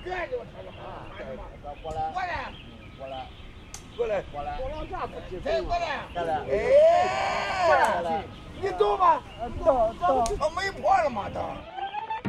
哥就车了嘛， 过来， 过来， 过来， 过来， 过来， 过来啥不急？ 再过来， 过来， 哎， 过来， 你走吧， 走走。 他没破了嘛他。